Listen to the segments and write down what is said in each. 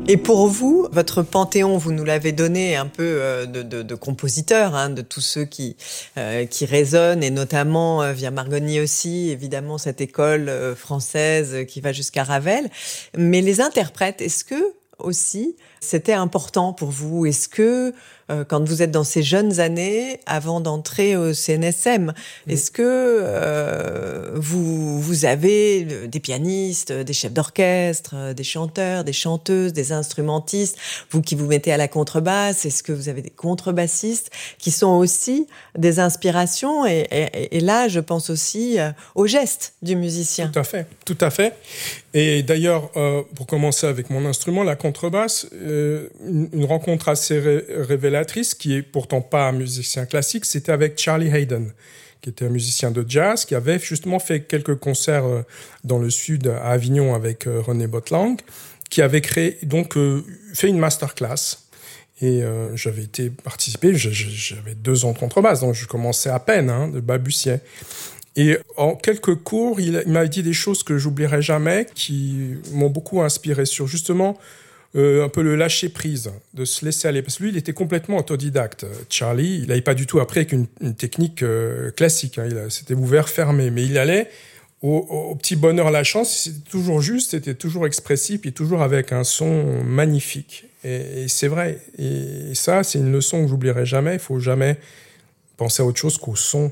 Et pour vous, votre panthéon, vous nous l'avez donné un peu de compositeurs, hein, de tous ceux qui résonnent, et notamment via Margoni aussi, évidemment cette école française qui va jusqu'à Ravel. Mais les interprètes, est-ce que aussi c'était important pour vous? Est-ce que quand vous êtes dans ces jeunes années, avant d'entrer au CNSM, est-ce que vous avez des pianistes, des chefs d'orchestre, des chanteurs, des chanteuses, des instrumentistes, vous qui vous mettez à la contrebasse, est-ce que vous avez des contrebassistes qui sont aussi des inspirations et là, je pense aussi au geste du musicien. Tout à fait. Et d'ailleurs, pour commencer avec mon instrument, la contrebasse, une rencontre assez révélatrice, qui est pourtant pas un musicien classique, c'était avec Charlie Haydn, qui était un musicien de jazz, qui avait justement fait quelques concerts dans le sud, à Avignon, avec René Botlang, qui avait créé, donc, fait une masterclass. Et j'avais été participer, j'avais 2 ans de contrebasse, donc je commençais à peine, de balbutier. Et en quelques cours, il m'a dit des choses que j'oublierai jamais, qui m'ont beaucoup inspiré sur justement un peu le lâcher prise, de se laisser aller. Parce que lui, il était complètement autodidacte. Charlie, il n'avait pas du tout appris avec une technique classique. C'était ouvert, fermé. Mais il allait au petit bonheur, la chance. C'était toujours juste, c'était toujours expressif et toujours avec un son magnifique. Et c'est vrai. Et ça, c'est une leçon que j'oublierai jamais. Il ne faut jamais penser à autre chose qu'au son,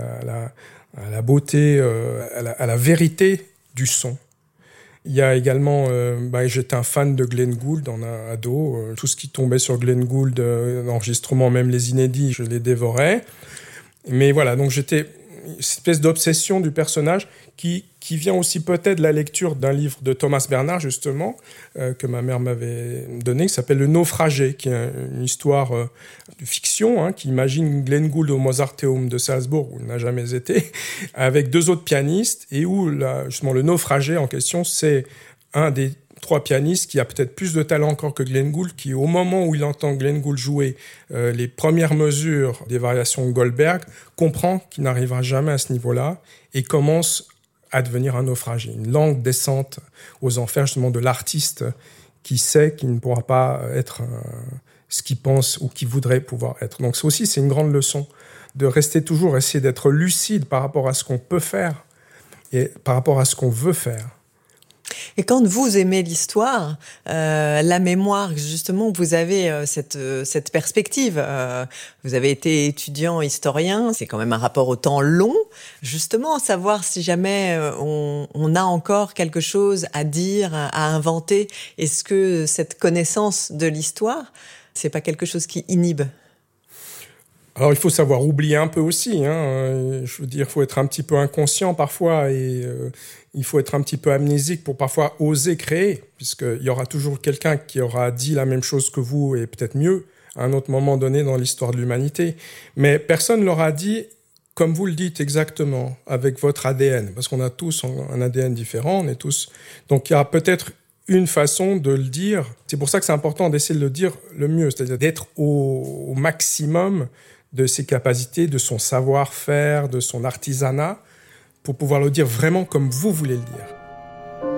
à la beauté, à la vérité du son. Il y a également, j'étais un fan de Glenn Gould en ado. Tout ce qui tombait sur Glenn Gould, l'enregistrement, même les inédits, je les dévorais. Mais voilà, donc j'étais une espèce d'obsession du personnage qui vient aussi peut-être de la lecture d'un livre de Thomas Bernhard, justement, que ma mère m'avait donné, qui s'appelle Le Naufragé, qui est une histoire de fiction, qui imagine Glenn Gould au Mozarteum de Salzbourg, où il n'a jamais été, avec 2 autres pianistes, et où justement le naufragé en question, c'est un des 3 pianistes qui a peut-être plus de talent encore que Glenn Gould, qui au moment où il entend Glenn Gould jouer les premières mesures des variations de Goldberg, comprend qu'il n'arrivera jamais à ce niveau-là, et commence à devenir un naufragé, une lente descente aux enfers justement de l'artiste qui sait qu'il ne pourra pas être ce qu'il pense ou qu'il voudrait pouvoir être. Donc c'est une grande leçon de rester toujours, essayer d'être lucide par rapport à ce qu'on peut faire et par rapport à ce qu'on veut faire. Et quand vous aimez l'histoire, la mémoire, justement, vous avez cette perspective. Vous avez été étudiant, historien, c'est quand même un rapport au temps long. Justement, savoir si jamais on a encore quelque chose à dire, à inventer, est-ce que cette connaissance de l'histoire, c'est pas quelque chose qui inhibe ? Alors, il faut savoir oublier un peu aussi. Je veux dire, il faut être un petit peu inconscient parfois et il faut être un petit peu amnésique pour parfois oser créer, puisqu'il y aura toujours quelqu'un qui aura dit la même chose que vous et peut-être mieux à un autre moment donné dans l'histoire de l'humanité. Mais personne ne l'aura dit comme vous le dites exactement, avec votre ADN, parce qu'on a tous un ADN différent, on est tous... Donc, il y a peut-être une façon de le dire. C'est pour ça que c'est important d'essayer de le dire le mieux, c'est-à-dire d'être au maximum de ses capacités, de son savoir-faire, de son artisanat, pour pouvoir le dire vraiment comme vous voulez le dire.